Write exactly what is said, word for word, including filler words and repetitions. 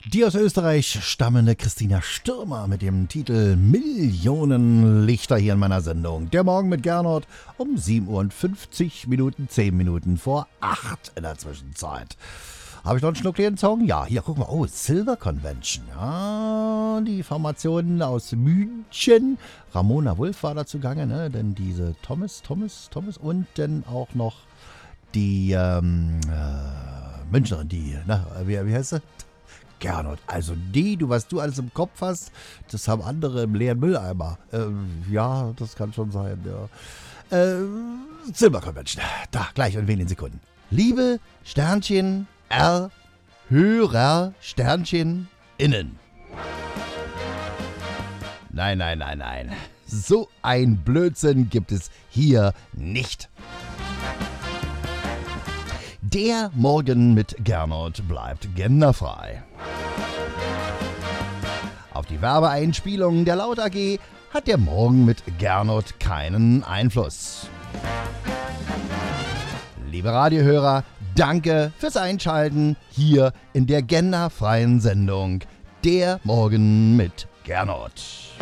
Die aus Österreich stammende Christina Stürmer mit dem Titel Millionenlichter hier in meiner Sendung. Der Morgen mit Gernot um sieben Uhr fünfzig Minuten, zehn Minuten vor acht in der Zwischenzeit. Habe ich noch einen schnuckligen Song? Ja, hier, guck mal. Oh, Silver Convention. Ja, die Formation aus München. Ramona Wulff war dazu gegangen, ne? Denn diese Thomas, Thomas, Thomas und dann auch noch die ähm, äh, Münchnerin, die, na, wie, wie heißt sie? Gernot, also die, du, was du alles im Kopf hast, das haben andere im leeren Mülleimer. Ähm, ja, das kann schon sein, ja. Äh, Silver Convention, da, gleich in wenigen Sekunden. Liebe Sternchen, R, Hörer, Sternchen, Innen. Nein, nein, nein, nein. So ein Blödsinn gibt es hier nicht. Der Morgen mit Gernot bleibt genderfrei. Auf die Werbeeinspielungen der Laut A G hat der Morgen mit Gernot keinen Einfluss. Liebe Radiohörer, danke fürs Einschalten hier in der genderfreien Sendung Der Morgen mit Gernot.